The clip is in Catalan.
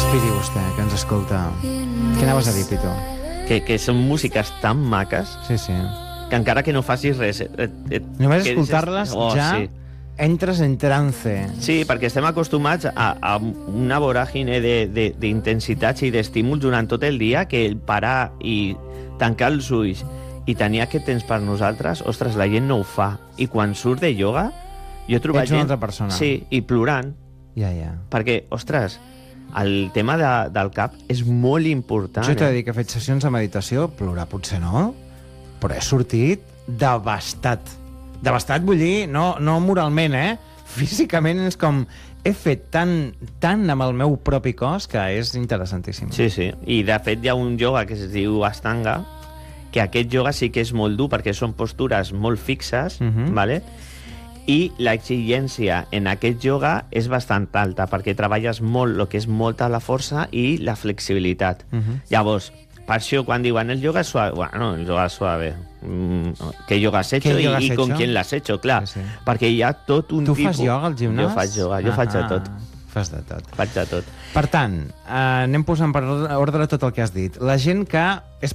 Respiri vostè, que ens escolta. Què anaves a dir, Pito? Que són músiques tan maques Sí, sí. que encara que no facis res... Només escoltar-les ja sí. entres en trance. Sí, perquè estem acostumats a una voràgine d'intensitats i d'estímuls durant tot el dia, que el parar i tancar els ulls i tenir aquest temps per nosaltres, ostres, la gent no ho fa. I quan surt de ioga, jo he trobat Ets una altra persona. Sí, i plorant. Ja, ja. Perquè, ostres, el tema del cap és molt important. Jo t'he de dir que he fet sessions de meditació, plorar potser no, però he sortit devastat. Devastat vull dir, no moralment, Físicament és com... He fet tant amb el meu propi cos que és interessantíssim. Sí, sí. I, de fet, hi ha un ioga que es diu Astanga, que aquest ioga sí que és molt dur perquè són postures molt fixes, ¿vale? I l'exigència en aquest ioga és bastant alta perquè treballes molt el que és molta la força i la flexibilitat. Llavors, per això quan diuen el yoga és suave, bueno, el yoga és suave. ¿Qué yoga has hecho y con quién l'has hecho? Clar, sí. perquè hi ha tot un Tu tipus... fas ioga al gimnàs? Jo faig ioga, jo faig de tot. Fas de tot. Faig de tot. Per tant, anem posant per ordre tot el que has dit. La gent que és